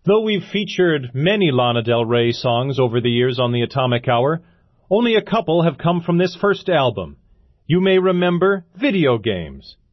Though we've featured many Lana Del Rey songs over the years on the Atomic Hour, only a couple have come from this first album. You may remember Video Games.